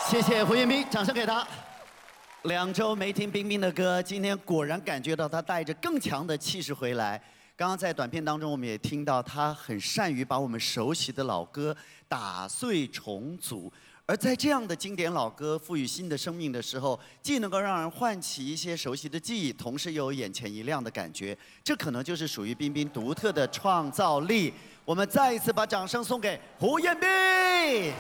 谢谢胡彦斌，掌声给他。2周没听冰冰的歌，今天果然感觉到他带着更强的气势回来。刚刚在短片当中，我们也听到他很善于把我们熟悉的老歌打碎重组。而在这样的经典老歌赋予新的生命的时候，既能够让人唤起一些熟悉的记忆，同时又有眼前一亮的感觉，这可能就是属于彬彬独特的创造力。我们再一次把掌声送给胡彦斌。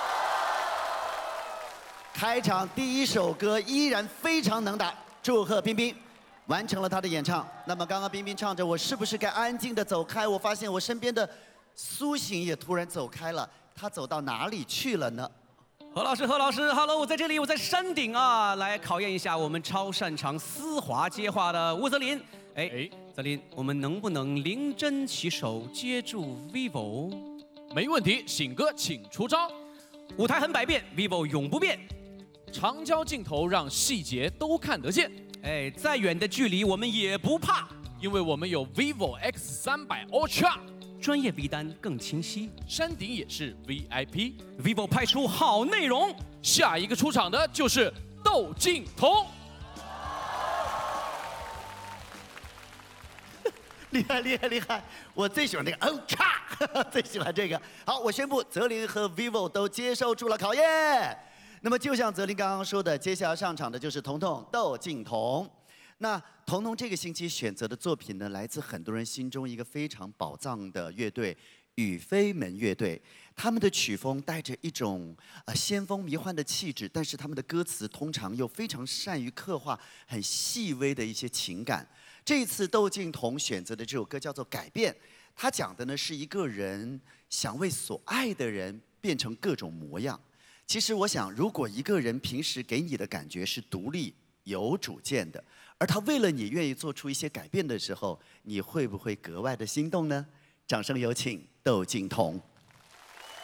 开场第1首歌依然非常能打，祝贺彬彬完成了他的演唱。那么刚刚彬彬唱着"我是不是该安静的走开"，我发现我身边的苏醒也突然走开了，他走到哪里去了呢？ 何老师，Hello， 我在这里，我在山顶啊，来考验一下我们超擅长丝滑接话的吴泽林。泽林，我们能不能灵针起手接住 vivo？ 没问题，醒哥请出招。 舞台很百变 ，vivo 永不变。 长焦镜头让细节都看得见。 再远的距离我们也不怕， 因为我们有 vivo X300 Ultra。 专业 V 单更清晰， 山顶也是 VIP。 vivo 拍出好内容， 下一个出场的就是窦靖童。 厉害！我最喜欢这个 Ultra， 最喜欢这个。好，我宣布泽林和 vivo 都接受住了考验。那么就像泽林刚刚说的，接下来上场的就是彤彤窦靖童。那彤彤这个星期选择的作品呢，来自很多人心中一个非常宝藏的乐队——雨飞门乐队。他们的曲风带着一种先锋迷幻的气质，但是他们的歌词通常又非常善于刻画很细微的一些情感。这一次窦靖童选择的这首歌叫做《改变》，他讲的呢是一个人想为所爱的人变成各种模样。其实我想，如果一个人平时给你的感觉是独立、有主见的，而他为了你愿意做出一些改变的时候，你会不会格外的心动呢？掌声有请窦靖童。